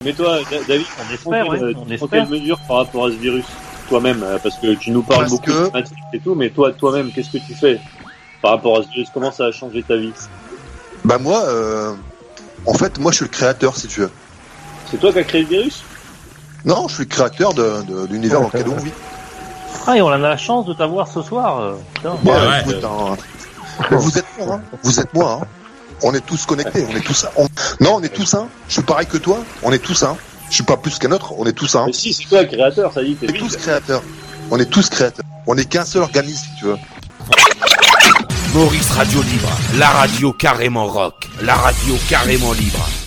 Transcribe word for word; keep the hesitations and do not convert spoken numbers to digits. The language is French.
Mais toi, David, on espère, quelle, ouais, on tu prends espère. quelle mesure par rapport à ce virus, toi-même, parce que tu nous parles Parce beaucoup que... de Matrix et tout, mais toi, toi-même, qu'est-ce que tu fais par rapport à ce virus? Comment ça a changé ta vie? Bah moi, euh... en fait, moi je suis le créateur, si tu veux. C'est toi qui as créé le virus? Non, je suis le créateur de, de, de l'univers dans lequel on vit. Ah, et on a la chance de t'avoir ce soir. Euh, Bah, Ouais, ouais. écoute, hein, vous êtes moi, hein. Vous êtes moi, hein. On est tous connectés, on est tous un. On... Non, on est tous un. Je suis pareil que toi, on est tous un. Je suis pas plus qu'un autre, on est tous un. Mais si, c'est toi le créateur, ça dit, t'es On est tous créateurs. On est tous créateurs. On est qu'un seul organisme, si tu veux. Maurice Radio Libre, la radio carrément rock, la radio carrément libre.